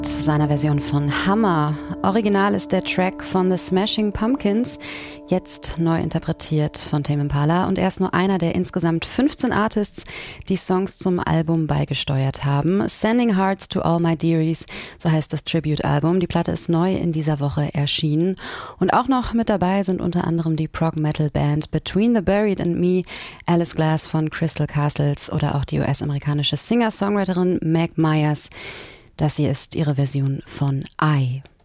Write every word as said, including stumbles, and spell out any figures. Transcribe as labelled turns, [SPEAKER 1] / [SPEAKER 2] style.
[SPEAKER 1] seiner Version von Hammer. Original ist der Track von The Smashing Pumpkins, jetzt neu interpretiert von Tame Impala, und er ist nur einer der insgesamt fünfzehn Artists, die Songs zum Album beigesteuert haben. Sending Hearts to All My Dearies, so heißt das Tribute-Album. Die Platte ist neu in dieser Woche erschienen. Und auch noch mit dabei sind unter anderem die Prog-Metal-Band Between the Buried and Me, Alice Glass von Crystal Castles oder auch die U S-amerikanische Singer-Songwriterin Meg Myers. Das hier ist ihre Version von I.